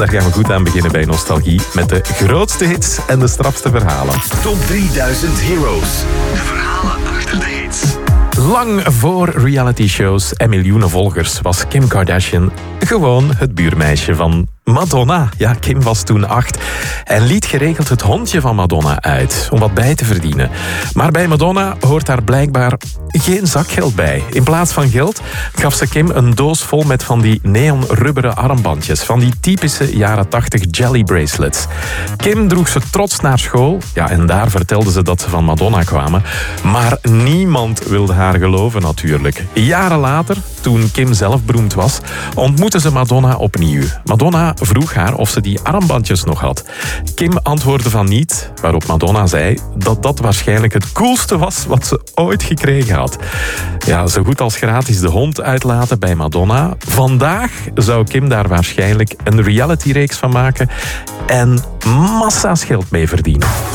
Daar gaan we goed aan beginnen bij Nostalgie. Met de grootste hits en de strafste verhalen. Top 3000 Heroes. De verhalen achter de hits. Lang voor reality-shows en miljoenen volgers was Kim Kardashian gewoon het buurmeisje van Madonna. Ja, Kim was toen 8 en liet geregeld het hondje van Madonna uit om wat bij te verdienen. Maar bij Madonna hoort daar blijkbaar geen zakgeld bij. In plaats van geld gaf ze Kim een doos vol met van die neonrubberen armbandjes, van die typische jaren 80 jelly bracelets. Kim droeg ze trots naar school, ja, en daar vertelde ze dat ze van Madonna kwamen. Maar niemand wilde haar geloven natuurlijk. Jaren later, toen Kim zelf beroemd was, ontmoette ze Madonna opnieuw. Madonna vroeg haar of ze die armbandjes nog had. Kim antwoordde van niet, waarop Madonna zei dat dat waarschijnlijk het coolste was wat ze ooit gekregen had. Ja, zo goed als gratis de hond uitlaten bij Madonna. Vandaag zou Kim daar waarschijnlijk een realityreeks van maken en massa's geld mee verdienen.